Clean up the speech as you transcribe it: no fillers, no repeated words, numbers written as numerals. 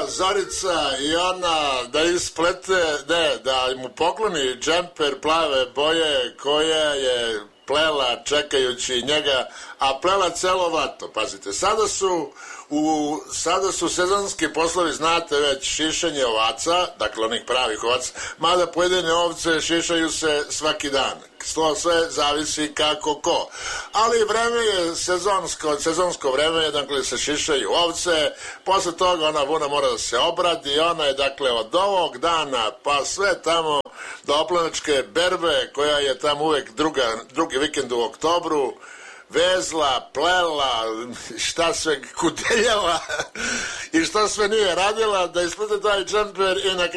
Zorica i ona da isplete, ne, da mu pokloni džemper plave boje koja je plela čekajući njega, a plela celo vato. Pazite, sada su sezonski poslovi, znate već, šišanje ovaca, dakle onih pravih ovaca, mada pojedine ovce šišaju se svaki dan. Sve zavisi kako ko. Ali vreme je sezonsko vreme je, dakle se šišaju ovce, posle toga ona vuna mora da se obradi, ona je dakle od ovog dana pa sve tamo do Oplenačke berbe koja je tamo uvek drugi vikend u oktobru, vezla, plela, šta sve kudeljala i šta sve nije radila da isplete taj džemper i na